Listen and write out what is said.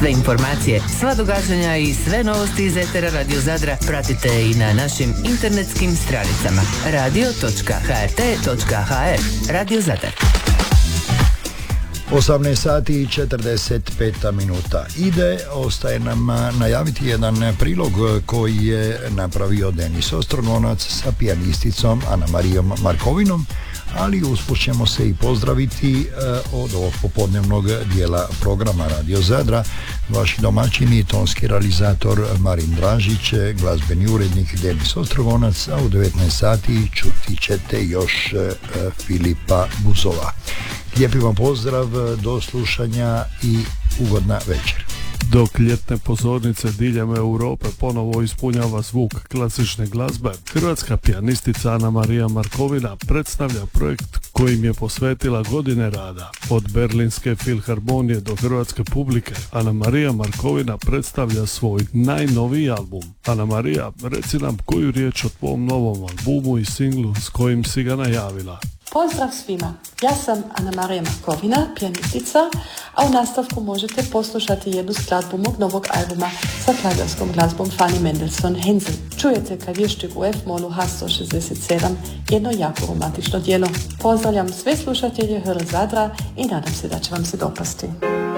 Sve informacije, sva događanja i sve novosti iz etera Radio Zadra pratite i na našim internetskim stranicama radio.hrt.hr. Radio Zadar. 18 sati i 45 minuta. Ostaje nam najaviti jedan prilog koji je napravio Denis Ostrogonac sa pijanisticom Ana-Marijom Markovinom, ali usput ćemo se i pozdraviti od ovog popodnevnog dijela programa Radio Zadra. Vaši domaćini, tonski realizator Marin Dražić, glazbeni urednik Denis Ostrogonac, a u 19 sati čuti ćete još Filipa Buzova. Lijepi vam pozdrav, do slušanja i ugodna večer. Dok ljetne pozornice diljem Europe ponovo ispunjava zvuk klasične glazbe, hrvatska pijanistica Ana-Marija Markovina predstavlja projekt kojim je posvetila godine rada. Od Berlinske filharmonije do hrvatske publike, Ana-Marija Markovina predstavlja svoj najnoviji album. Ana-Marija, reci nam koju riječ o tvom novom albumu i singlu s kojim si ga najavila. Pozdrav svima, ja sam Ana-Marija Markovina, pijanistica, a u nastavku možete poslušati jednu skladbu mog novog albuma sa klavirskom glazbom Fanny Mendelssohn-Hensel. Čujete klavierščik u F-molu H167, jedno jako romantično djelo. Pozdravljam sve slušatelje HR Zadra i nadam se da će vam se dopasti.